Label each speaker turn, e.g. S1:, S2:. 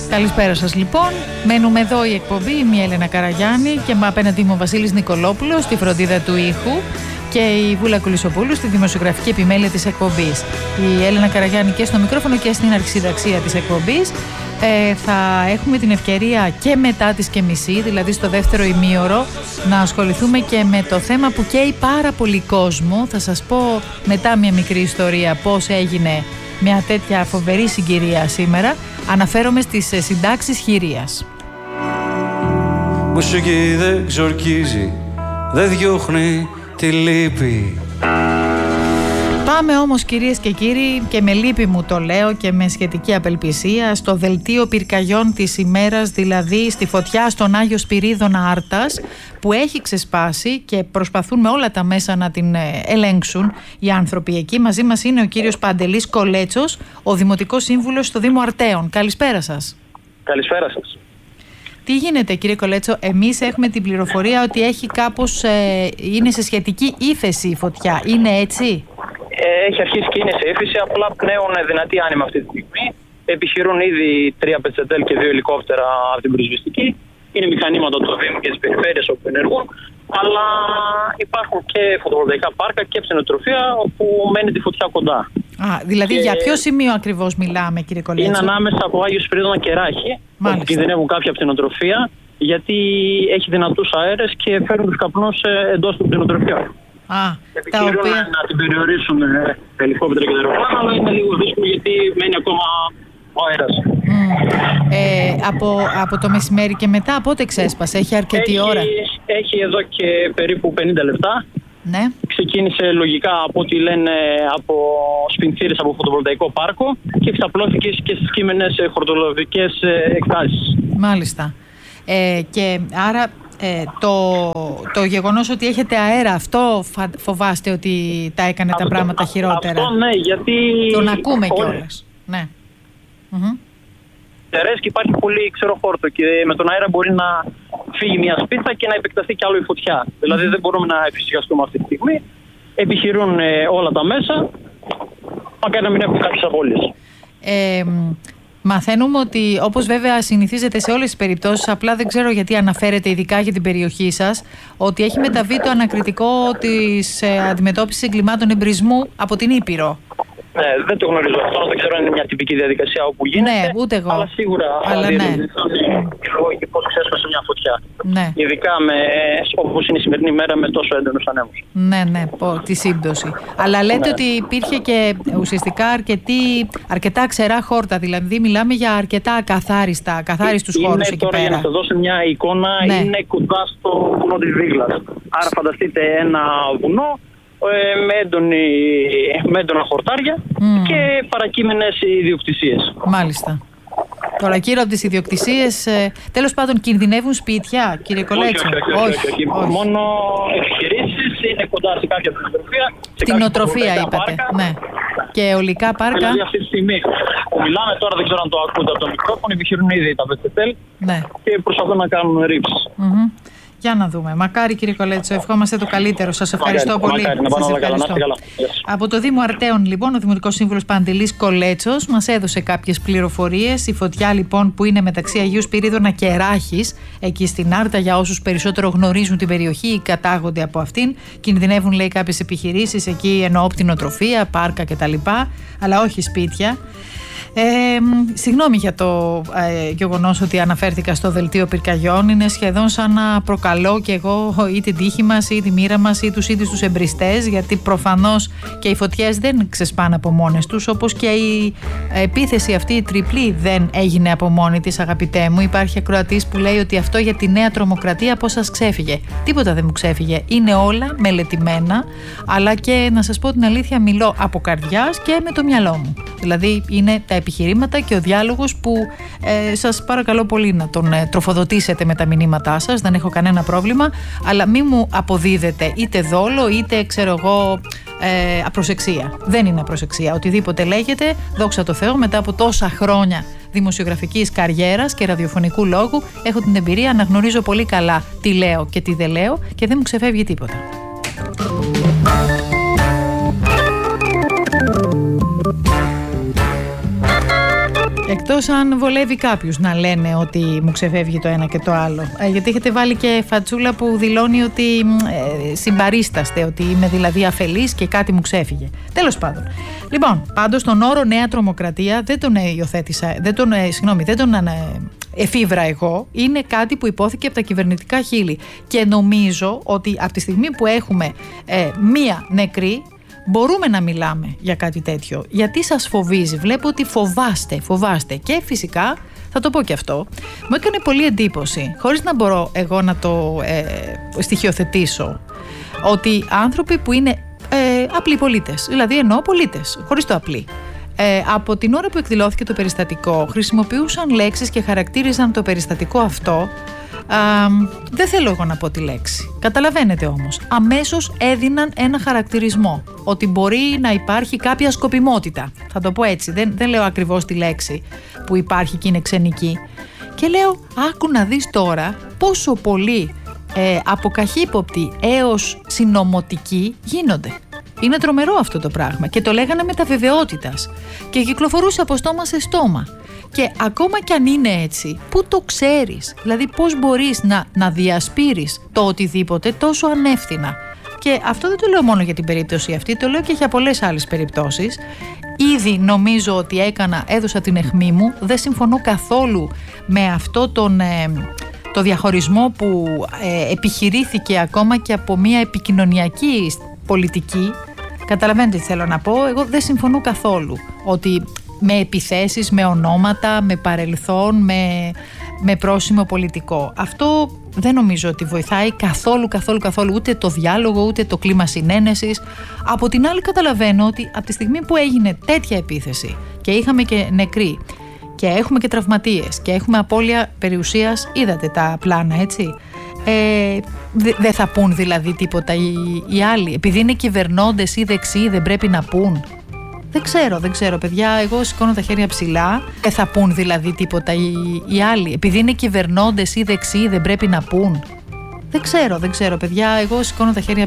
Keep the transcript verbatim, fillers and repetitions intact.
S1: Καλησπέρα σας λοιπόν. Μένουμε εδώ η εκπομπή, είμαι η Έλενα Καραγιάννη και απέναντί μου ο Βασίλης Νικολόπουλος στη φροντίδα του ήχου και η Βούλα Κουλισοπούλου στη δημοσιογραφική επιμέλεια της εκπομπής. Η Έλενα Καραγιάννη και στο μικρόφωνο και στην αρχισυνταξία της εκπομπής. Ε, θα έχουμε την ευκαιρία και μετά τις και μισή, δηλαδή στο δεύτερο ημίωρο, να ασχοληθούμε και με το θέμα που καίει πάρα πολύ κόσμο. Θα σας πω μετά μια μικρή ιστορία πώς έγινε μια τέτοια φοβερή συγκυρία σήμερα. Αναφέρομαι στις συντάξεις χειρίας.
S2: Μουσική δεν ξορκίζει, δεν διώχνει τη λύπη.
S1: Πάμε όμως κυρίες και κύριοι, και με λύπη μου το λέω και με σχετική απελπισία, στο δελτίο πυρκαγιών της ημέρας, δηλαδή στη φωτιά στον Άγιο Σπυρίδωνα Άρτας, που έχει ξεσπάσει και προσπαθούν με όλα τα μέσα να την ελέγξουν οι άνθρωποι εκεί. Μαζί μας είναι ο κύριος Παντελής Κολέτσος, ο Δημοτικός Σύμβουλος στο Δήμο Αρτέων. Καλησπέρα σας.
S3: Καλησπέρα σας.
S1: Τι γίνεται κύριε Κολέτσο? Εμείς έχουμε την πληροφορία ότι έχει κάπως, ε, είναι σε σχετική ύφεση η φωτιά. Είναι έτσι?
S3: Έχει αρχίσει και είναι σε ύφεση, απλά πνέουν δυνατή άνεμα αυτή τη στιγμή. Επιχειρούν ήδη τρία πετσετέλ και δύο ελικόπτερα από την πυροσβεστική. Είναι μηχανήματα του Δήμου και της περιφέρειας όπου ενεργούν. Αλλά υπάρχουν και φωτοβολταϊκά πάρκα και κτηνοτροφία όπου μένει τη φωτιά κοντά. Α,
S1: δηλαδή
S3: και
S1: για ποιο σημείο ακριβώς μιλάμε κύριε Κολέτσο?
S3: Είναι ανάμεσα από Άγιο Σπυρίδωνα και Ράχη, όπου κινδυνεύουν κάποια κτηνοτροφία, γιατί έχει δυνατούς αέρες και φέρνουν τους καπνούς εντός του κτηνοτροφιών.
S1: Α,
S3: επιχειρούν τα οποία... να την περιορίσουν τα ελικόπτερα και τα αεροπλάνα, αλλά είναι λίγο δύσκολο γιατί μένει ακόμα ο αέρας.
S1: Mm. Ε, από, από το μεσημέρι και μετά πότε ξέσπασε? Έχει αρκετή
S3: έχει,
S1: ώρα?
S3: Έχει εδώ και περίπου πενήντα λεπτά.
S1: Ναι.
S3: Ξεκίνησε λογικά από ό,τι λένε από σπινθήρες από φωτοβολταϊκό πάρκο και εξαπλώθηκε και στις κείμενες χορτολογικές εκτάσεις.
S1: Μάλιστα. Ε, και άρα ε, το, το γεγονός ότι έχετε αέρα, αυτό φοβάστε ότι τα έκανε αυτό, τα πράγματα χειρότερα?
S3: Αυτό ναι, γιατί...
S1: Τον ακούμε κιόλας. Ναι. Mm-hmm.
S3: Και υπάρχει πολύ ξεροχόρτο και με τον αέρα μπορεί να φύγει μια σπίθα και να επεκταθεί κι άλλο η φωτιά. Mm-hmm. Δηλαδή δεν μπορούμε να εφησυχαστούμε αυτή τη στιγμή. Επιχειρούν ε, όλα τα μέσα. Μακάρι να μην έχουν κάποιες απώλειες.
S1: Ε, μαθαίνουμε ότι, όπως βέβαια συνηθίζεται σε όλες τις περιπτώσεις, απλά δεν ξέρω γιατί αναφέρεται ειδικά για την περιοχή σας, ότι έχει μεταβεί το ανακριτικό της ε, αντιμετώπισης εγκλημάτων εμπρισμού από την Ήπειρο.
S3: Ναι, δεν το γνωρίζω αυτό, δεν ξέρω αν είναι μια τυπική διαδικασία όπου γίνεται.
S1: Ναι, ούτε εγώ.
S3: Αλλά σίγουρα
S1: αλλά
S3: θα
S1: ναι.
S3: διερευνηθούν οι λόγοι και πώς ξέσπασε μια φωτιά.
S1: Ναι.
S3: Ειδικά με, όπως είναι η σημερινή μέρα με τόσο έντονους ανέμους.
S1: Ναι, ναι, πω, τη σύμπτωση. Αλλά λέτε ναι. ότι υπήρχε και ουσιαστικά αρκετή, αρκετά ξερά χόρτα. Δηλαδή μιλάμε για αρκετά ακαθάριστα, ακαθάριστους
S3: είναι,
S1: χώρους εκεί
S3: τώρα,
S1: πέρα.
S3: Για να σας δώσω μια εικόνα, ναι. είναι κοντά στο βουνό της Βίγλας. Άρα φανταστείτε ένα βουνό με, έντονη, με έντονα χορτάρια mm. και παρακείμενες ιδιοκτησίες.
S1: Μάλιστα. Τώρα κύριο από τις ιδιοκτησίες, ε, τέλος πάντων κινδυνεύουν σπίτια, κύριε Κολέτσο?
S3: Όχι, όχι, όχι, όχι, όχι, όχι. Μόνο επιχειρήσεις, είναι κοντά σε κάποια κτηνοτροφία.
S1: Κτηνοτροφία είπατε, πάρκα. Ναι. Και ολικά πάρκα.
S3: Δηλαδή αυτή τη στιγμή που μιλάμε τώρα, δεν ξέρω αν το ακούτε από το μικρόφωνο, επιχειρούν ήδη τα πετσετέλ
S1: ναι.
S3: και προσπαθούν να κάνουν ρήψεις.
S1: Mm-hmm. Για να δούμε. Μακάρι κύριε Κολέτσο, ευχόμαστε το καλύτερο. Σας ευχαριστώ
S3: μακάρι,
S1: πολύ.
S3: Μακάρι, να
S1: Σας
S3: πάνε
S1: ευχαριστώ.
S3: Καλά, καλά.
S1: Από το Δήμο Αρτέων λοιπόν, ο Δημοτικός Σύμβουλος Παντελής Κολέτσος μας έδωσε κάποιες πληροφορίες. Η φωτιά λοιπόν που είναι μεταξύ Αγίου Σπυρίδωνα και Ράχης, εκεί στην Άρτα, για όσους περισσότερο γνωρίζουν την περιοχή ή κατάγονται από αυτήν, κινδυνεύουν λέει κάποιες επιχειρήσεις εκεί, εννοώ κτηνοτροφία, πάρκα κτλ. Αλλά όχι σπίτια. Ε, συγγνώμη για το ε, γεγονός ότι αναφέρθηκα στο δελτίο πυρκαγιών. Είναι σχεδόν σαν να προκαλώ και εγώ ή την τύχη μας ή τη μοίρα μας ή τους ίδιους τους εμπριστές, γιατί προφανώς και οι φωτιές δεν ξεσπάνε από μόνες τους, όπως και η επίθεση αυτή η τριπλή δεν έγινε από μόνη της, αγαπητέ μου. Υπάρχει ακροατής που λέει ότι αυτό για τη νέα τρομοκρατία πώς σας ξέφυγε? Τίποτα δεν μου ξέφυγε. Είναι όλα μελετημένα, αλλά και να σας πω την αλήθεια, μιλώ από καρδιάς και με το μυαλό μου. Δηλαδή είναι τα επιχειρήματα και ο διάλογος που ε, σας παρακαλώ πολύ να τον ε, τροφοδοτήσετε με τα μηνύματά σας, δεν έχω κανένα πρόβλημα, αλλά μη μου αποδίδετε είτε δόλο είτε ξέρω εγώ ε, απροσεξία. Δεν είναι απροσεξία. Οτιδήποτε λέγεται, δόξα τω Θεώ, μετά από τόσα χρόνια δημοσιογραφικής καριέρας και ραδιοφωνικού λόγου, έχω την εμπειρία να γνωρίζω πολύ καλά τι λέω και τι δεν λέω και δεν μου ξεφεύγει τίποτα. Εκτός αν βολεύει κάποιους να λένε ότι μου ξεφεύγει το ένα και το άλλο. Ε, γιατί έχετε βάλει και φατσούλα που δηλώνει ότι ε, συμπαρίσταστε, ότι είμαι δηλαδή αφελής και κάτι μου ξέφυγε. Τέλος πάντων. Λοιπόν, πάντως τον όρο νέα τρομοκρατία δεν τον υιοθέτησα, δεν τον, ε, συγγνώμη, δεν τον ε, εφήβρα εγώ. Είναι κάτι που υπόθηκε από τα κυβερνητικά χείλη. Και νομίζω ότι από τη στιγμή που έχουμε ε, μία νεκρή, μπορούμε να μιλάμε για κάτι τέτοιο. Γιατί σας φοβίζει? Βλέπω ότι φοβάστε, φοβάστε. Και φυσικά, θα το πω και αυτό, μου έκανε πολύ εντύπωση, χωρίς να μπορώ εγώ να το ε, στοιχειοθετήσω, ότι άνθρωποι που είναι ε, απλοί πολίτες, δηλαδή εννοώ πολίτες, χωρίς το απλοί, ε, από την ώρα που εκδηλώθηκε το περιστατικό, χρησιμοποιούσαν λέξεις και χαρακτήριζαν το περιστατικό αυτό. Α, δεν θέλω εγώ να πω τη λέξη. Καταλαβαίνετε όμως. Αμέσως έδιναν ένα χαρακτηρισμό. Ότι μπορεί να υπάρχει κάποια σκοπιμότητα. Θα το πω έτσι. Δεν, δεν λέω ακριβώς τη λέξη που υπάρχει και είναι ξενική. Και λέω, άκου να δεις τώρα πόσο πολύ ε, από καχύποπτοι έως συνωμοτικοί γίνονται. Είναι τρομερό αυτό το πράγμα. Και το λέγανε με τα βεβαιότητας. Και κυκλοφορούσε από στόμα σε στόμα. Και ακόμα κι αν είναι έτσι, πού το ξέρεις? Δηλαδή πώς μπορείς να, να διασπείρεις το οτιδήποτε τόσο ανεύθυνα? Και αυτό δεν το λέω μόνο για την περίπτωση αυτή, το λέω και για πολλές άλλες περιπτώσεις. Ήδη νομίζω ότι έκανα, έδωσα την αιχμή μου. Δεν συμφωνώ καθόλου με αυτό τον, ε, το διαχωρισμό που ε, επιχειρήθηκε ακόμα και από μια επικοινωνιακή πολιτική. Καταλαβαίνετε τι θέλω να πω? Εγώ δεν συμφωνώ καθόλου ότι με επιθέσεις, με ονόματα, με παρελθόν, με, με πρόσημο πολιτικό. Αυτό δεν νομίζω ότι βοηθάει καθόλου, καθόλου, καθόλου ούτε το διάλογο, ούτε το κλίμα συνένεσης. Από την άλλη καταλαβαίνω ότι από τη στιγμή που έγινε τέτοια επίθεση και είχαμε και νεκροί και έχουμε και τραυματίες και έχουμε απώλεια περιουσίας, είδατε τα πλάνα, έτσι. Ε, δεν δε θα πούν δηλαδή τίποτα οι, οι άλλοι? Επειδή είναι κυβερνώντες ή δεξιοί δεν πρέπει να πούν? Δεν ξέρω, δεν ξέρω παιδιά, εγώ σηκώνω τα χέρια ψηλά. Δεν θα πούν δηλαδή τίποτα οι, οι άλλοι? Επειδή είναι κυβερνώντες ή δεξιοί δεν πρέπει να πούν? Δεν ξέρω, δεν ξέρω παιδιά, εγώ σηκώνω τα χέρια